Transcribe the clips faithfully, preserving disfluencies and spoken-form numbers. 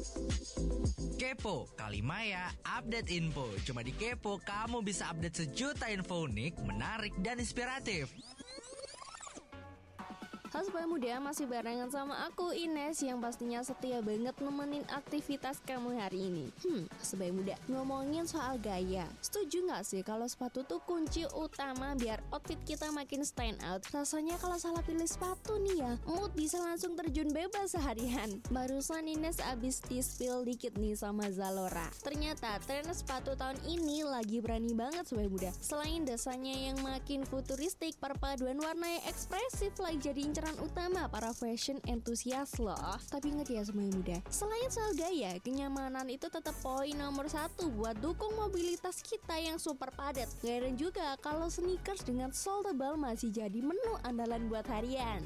Kepo, Kalimaya, update info. Cuma di Kepo, kamu bisa update sejuta info unik, menarik, dan inspiratif. Halo Sobat Muda, masih barengan sama aku Ines yang pastinya setia banget nemenin aktivitas kamu hari ini. Hmm, Sobat Muda, ngomongin soal gaya, setuju gak sih kalau sepatu tuh kunci utama biar outfit kita makin stand out? Rasanya kalau salah pilih sepatu nih ya, mood bisa langsung terjun bebas seharian. Barusan Ines abis di-spill dikit nih sama Zalora. Ternyata tren sepatu tahun ini lagi berani banget Sobat Muda. Selain desainnya yang makin futuristik, perpaduan warna yang ekspresif lagi jadi inceran utama para fashion enthusiast loh. Tapi ingat ya Sobat Muda, selain soal gaya, kenyamanan itu tetap poin nomor satu buat dukung mobilitas kita yang super padat. Gak heran juga kalau sneakers dengan sol tebal masih jadi menu andalan buat harian.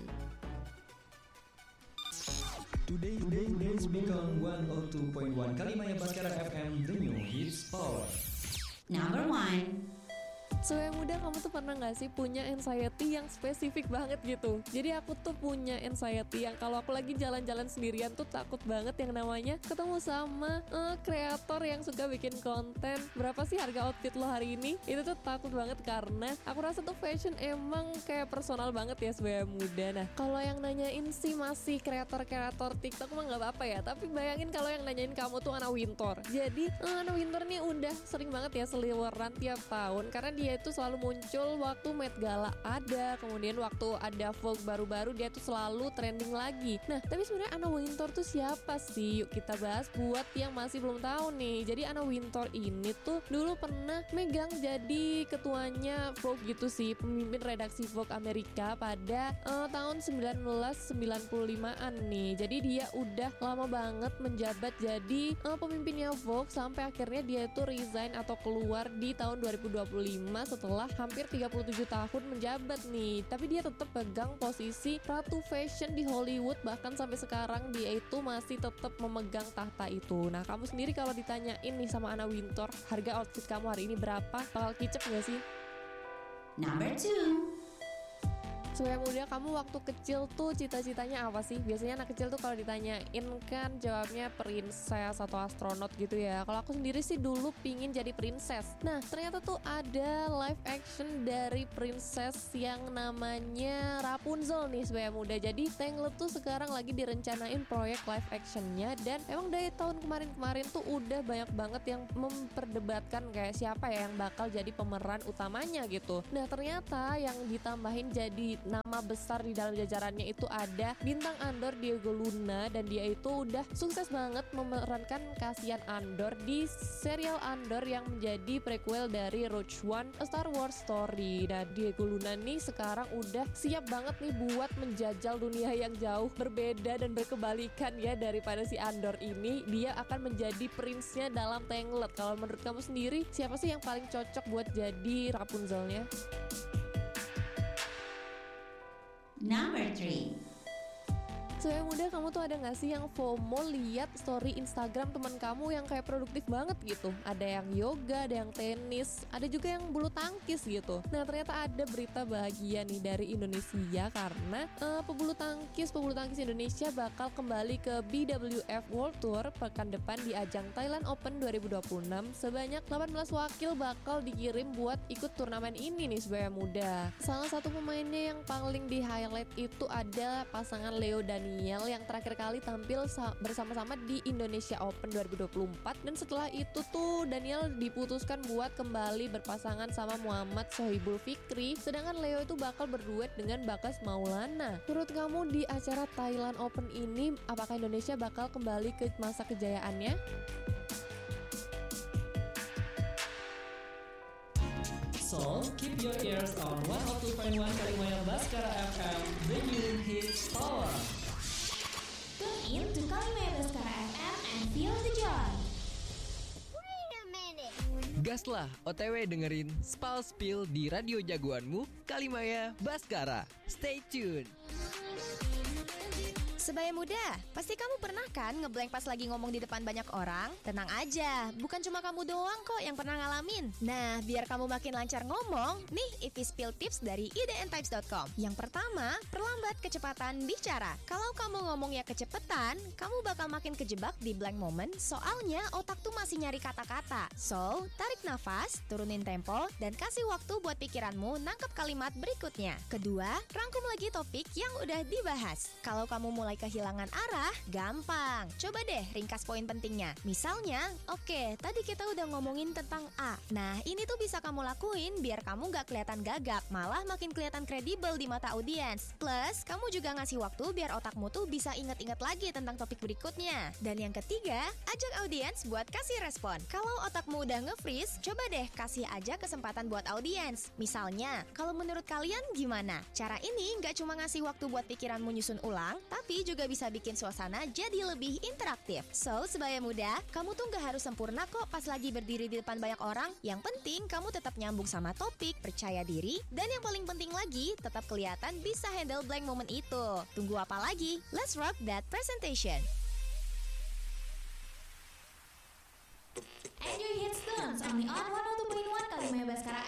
Today, today, today speak on one oh two point one Kalimaya Baskara F M, the new hits power. Number one. Sobat Muda, kamu tuh pernah gak sih punya anxiety yang spesifik banget gitu? Jadi aku tuh punya anxiety yang kalau aku lagi jalan-jalan sendirian tuh takut banget yang namanya ketemu sama uh, kreator yang suka bikin konten. Berapa sih harga outfit lo hari ini? Itu tuh takut banget karena aku rasa tuh fashion emang kayak personal banget ya Sobat Muda. Nah, kalau yang nanyain sih masih kreator-kreator TikTok mah gak apa-apa ya. Tapi bayangin kalau yang nanyain kamu tuh Anna Wintour. Jadi uh, Anna Wintour nih udah sering banget ya seliweran tiap tahun karena dia itu selalu muncul waktu Met Gala ada, kemudian waktu ada Vogue baru-baru dia tuh selalu trending lagi. Nah, tapi sebenarnya Anna Wintour tuh siapa sih? Yuk kita bahas buat yang masih belum tahu nih. Jadi Anna Wintour ini tuh dulu pernah megang jadi ketuanya Vogue gitu sih, pemimpin redaksi Vogue Amerika pada uh, tahun sembilan belas sembilan puluh limaan nih. Jadi dia udah lama banget menjabat jadi uh, pemimpinnya Vogue sampai akhirnya dia tuh resign atau keluar di tahun dua ribu dua puluh lima setelah hampir tiga puluh tujuh tahun menjabat nih. Tapi dia tetap pegang posisi ratu fashion di Hollywood, bahkan sampai sekarang dia itu masih tetap memegang tahta itu. Nah, kamu sendiri kalau ditanyain nih sama Anna Wintour, harga outfit kamu hari ini berapa? Bakal kicep gak sih? Number two. Sobat Muda, kamu waktu kecil tuh cita-citanya apa sih? Biasanya anak kecil tuh kalau ditanyain kan jawabnya princess atau astronot gitu ya. Kalau aku sendiri sih dulu pingin jadi princess. Nah, ternyata tuh ada live action dari princess yang namanya Rapunzel nih Sobat Muda. Jadi Tangled tuh sekarang lagi direncanain proyek live actionnya. Dan emang dari tahun kemarin-kemarin tuh udah banyak banget yang memperdebatkan kayak siapa ya yang bakal jadi pemeran utamanya gitu. Nah, ternyata yang ditambahin jadi nama besar di dalam jajarannya itu ada bintang Andor Diego Luna, dan dia itu udah sukses banget memerankan Cassian Andor di serial Andor yang menjadi prequel dari Rogue One, A Star Wars Story. Dan Diego Luna nih sekarang udah siap banget nih buat menjajal dunia yang jauh berbeda dan berkebalikan ya daripada si Andor ini. Dia akan menjadi prince-nya dalam Tangled. Kalau menurut kamu sendiri, siapa sih yang paling cocok buat jadi Rapunzelnya? Number three. Sobat Muda, kamu tuh ada gak sih yang FOMO lihat story Instagram teman kamu yang kayak produktif banget gitu? Ada yang yoga, ada yang tenis, ada juga yang bulu tangkis gitu. Nah, ternyata ada berita bahagia nih dari Indonesia karena uh, pebulu tangkis pebulu tangkis Indonesia bakal kembali ke B W F World Tour pekan depan di ajang Thailand Open dua ribu dua puluh enam. Sebanyak delapan belas wakil bakal dikirim buat ikut turnamen ini nih Sobat Muda. Salah satu pemainnya yang paling di highlight itu ada pasangan Leo Daniel yang terakhir kali tampil sa- bersama-sama di Indonesia Open dua ribu dua puluh empat. Dan setelah itu tuh Daniel diputuskan buat kembali berpasangan sama Muhammad Sohibul Fikri, sedangkan Leo itu bakal berduet dengan Bagas Maulana. Menurut kamu di acara Thailand Open ini, apakah Indonesia bakal kembali ke masa kejayaannya? So, keep your ears on one oh two point one Kalimaya Baskara F M, the new hits power. Tune in to Kalimaya Baskara F M and feel the joy. Wait a minute. Gaslah O T W dengerin Spal Spill di radio jagoanmu Kalimaya Baskara. Stay tuned. Sebaya muda, pasti kamu pernah kan ngeblank pas lagi ngomong di depan banyak orang? Tenang aja, bukan cuma kamu doang kok yang pernah ngalamin. Nah, biar kamu makin lancar ngomong, nih I P Spill tips dari i d n types dot com. Yang pertama, perlambat kecepatan bicara. Kalau kamu ngomongnya kecepetan, kamu bakal makin kejebak di blank moment, soalnya otak tuh masih nyari kata-kata. So, tarik nafas, turunin tempo, dan kasih waktu buat pikiranmu nangkep kalimat berikutnya. Kedua, rangkum lagi topik yang udah dibahas. Kalau kamu mulai kehilangan arah, gampang. Coba deh ringkas poin pentingnya. Misalnya, oke, okay, tadi kita udah ngomongin tentang A. Nah, ini tuh bisa kamu lakuin biar kamu gak kelihatan gagap, malah makin kelihatan kredibel di mata audiens. Plus, kamu juga ngasih waktu biar otakmu tuh bisa inget-inget lagi tentang topik berikutnya. Dan yang ketiga, ajak audiens buat kasih respon. Kalau otakmu udah nge-freeze, coba deh kasih aja kesempatan buat audiens. Misalnya, kalau menurut kalian gimana? Cara ini gak cuma ngasih waktu buat pikiranmu nyusun ulang, tapi juga bisa bikin suasana jadi lebih interaktif. So, sebaya muda, kamu tuh gak harus sempurna kok pas lagi berdiri di depan banyak orang. Yang penting kamu tetap nyambung sama topik, percaya diri, dan yang paling penting lagi, tetap kelihatan bisa handle blank moment itu. Tunggu apa lagi? Let's rock that presentation! Enjoy hits tunes only on one oh two point one Kalimaya Baskara